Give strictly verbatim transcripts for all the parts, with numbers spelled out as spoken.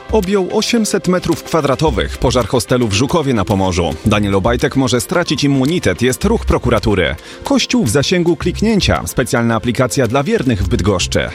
Objął osiemset metrów kwadratowych pożar hostelu w Żukowie na Pomorzu. Daniel Obajtek może stracić immunitet, jest ruch prokuratury. Kościół w zasięgu kliknięcia, specjalna aplikacja dla wiernych w Bydgoszczy.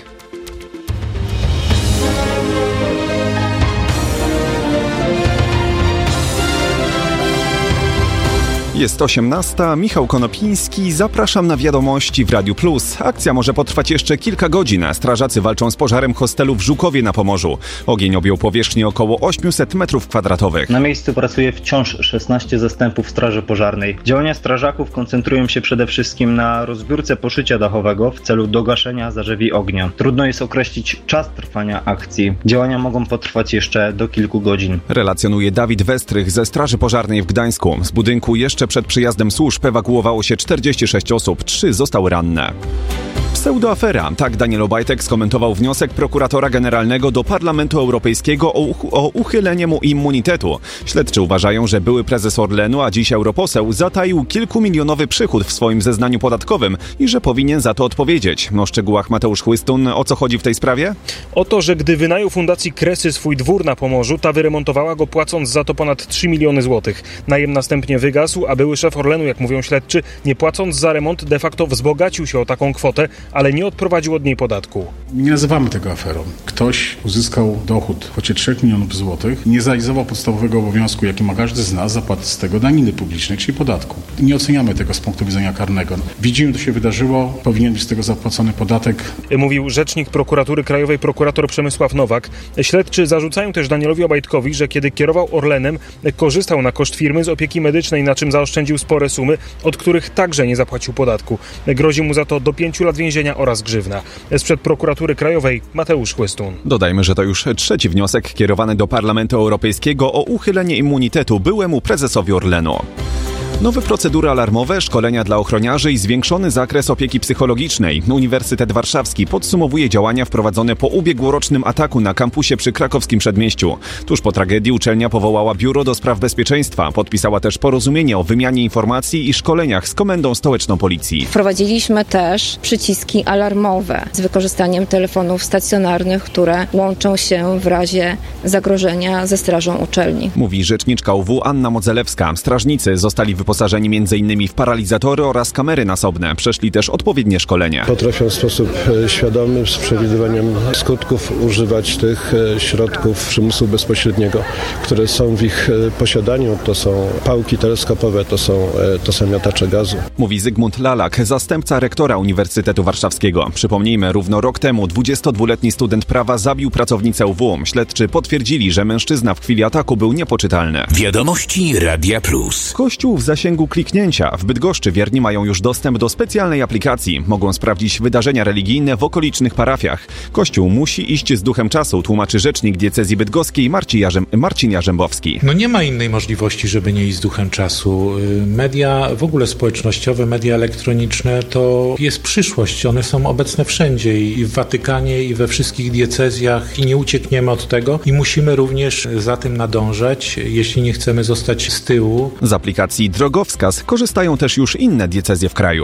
Jest osiemnasta, Michał Konopiński, zapraszam na wiadomości w Radiu Plus. Akcja może potrwać jeszcze kilka godzin. Strażacy walczą z pożarem hostelu w Żukowie na Pomorzu. Ogień objął powierzchnię około osiemset metrów kwadratowych. Na miejscu pracuje wciąż szesnaście zastępów straży pożarnej. Działania strażaków koncentrują się przede wszystkim na rozbiórce poszycia dachowego w celu dogaszenia zarzewi ognia. Trudno jest określić czas trwania akcji. Działania mogą potrwać jeszcze do kilku godzin. Relacjonuje Dawid Westrych ze Straży Pożarnej w Gdańsku. Z budynku jeszcze przed przyjazdem służb ewakuowało się czterdzieści sześć osób, trzy zostały ranne. Pseudoafera. Tak Daniel Obajtek skomentował wniosek prokuratora generalnego do Parlamentu Europejskiego o, uch- o uchylenie mu immunitetu. Śledczy uważają, że były prezes Orlenu, a dziś europoseł, zataił kilkumilionowy przychód w swoim zeznaniu podatkowym i że powinien za to odpowiedzieć. O szczegółach Mateusz Chłystun. O co chodzi w tej sprawie? O to, że gdy wynajął Fundacji Kresy swój dwór na Pomorzu, ta wyremontowała go płacąc za to ponad trzy miliony złotych. Najem następnie wygasł, a były szef Orlenu, jak mówią śledczy, nie płacąc za remont de facto wzbogacił się o taką kwotę, ale nie odprowadził od niej podatku. Nie nazywamy tego aferą. Ktoś uzyskał dochód w kwocie trzech milionów złotych, nie zrealizował podstawowego obowiązku, jaki ma każdy z nas, zapłaty z tego daniny publicznej, czyli podatku. Nie oceniamy tego z punktu widzenia karnego. Widzimy, co się wydarzyło, powinien być z tego zapłacony podatek. Mówił rzecznik prokuratury krajowej prokurator Przemysław Nowak. Śledczy zarzucają też Danielowi Obajtkowi, że kiedy kierował Orlenem, korzystał na koszt firmy z opieki medycznej, na czym zaoszczędził spore sumy, od których także nie zapłacił podatku. Grozi mu za to do pięciu lat więzienia oraz grzywna. Sprzed prokuratury krajowej Mateusz Chłystun. Dodajmy, że to już trzeci wniosek kierowany do Parlamentu Europejskiego o uchylenie immunitetu byłemu prezesowi Orlenu. Nowe procedury alarmowe, szkolenia dla ochroniarzy i zwiększony zakres opieki psychologicznej. Uniwersytet Warszawski podsumowuje działania wprowadzone po ubiegłorocznym ataku na kampusie przy krakowskim Przedmieściu. Tuż po tragedii uczelnia powołała Biuro do Spraw Bezpieczeństwa. Podpisała też porozumienie o wymianie informacji i szkoleniach z Komendą Stołeczną Policji. Wprowadziliśmy też przyciski alarmowe z wykorzystaniem telefonów stacjonarnych, które łączą się w razie zagrożenia ze strażą uczelni. Mówi rzeczniczka U W Anna Modzelewska. Strażnicy zostali wyposażeni wyposażeni między innymi w paralizatory oraz kamery nasobne. Przeszli też odpowiednie szkolenia. Potrafią w sposób świadomy, z przewidywaniem skutków używać tych środków przymusu bezpośredniego, które są w ich posiadaniu. To są pałki teleskopowe, to są, to są miotacze gazu. Mówi Zygmunt Lalak, zastępca rektora Uniwersytetu Warszawskiego. Przypomnijmy, równo rok temu dwudziestodwuletni student prawa zabił pracownicę U W. Śledczy potwierdzili, że mężczyzna w chwili ataku był niepoczytalny. Wiadomości Radia Plus. Kościół w zasięgu kliknięcia. W Bydgoszczy wierni mają już dostęp do specjalnej aplikacji. Mogą sprawdzić wydarzenia religijne w okolicznych parafiach. Kościół musi iść z duchem czasu, tłumaczy rzecznik diecezji bydgoskiej Marcin, Jarzem, Marcin Jarzębowski. No nie ma innej możliwości, żeby nie iść z duchem czasu. Media w ogóle społecznościowe, media elektroniczne to jest przyszłość. One są obecne wszędzie i w Watykanie, i we wszystkich diecezjach i nie uciekniemy od tego i musimy również za tym nadążać, jeśli nie chcemy zostać z tyłu. Z aplikacji Drogowskaz korzystają też już inne diecezje w kraju.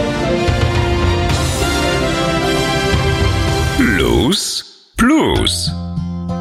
Plus, plus.